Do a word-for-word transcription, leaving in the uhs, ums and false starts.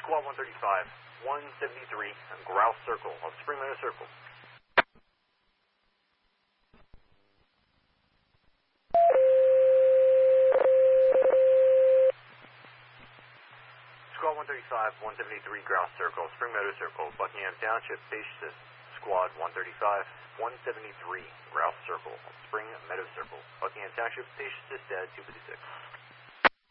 Squad one thirty-five, one seventy-three, Grouse Circle of Spring Meadow Circle. Squad one thirty-five, one seventy-three, Grouse Circle, Spring Meadow Circle, Buckingham Township, Station Squad one thirty-five, one seventy-three, Grouse Circle, Spring Meadow Circle, Buckingham Township, Station Dad two fifty-six.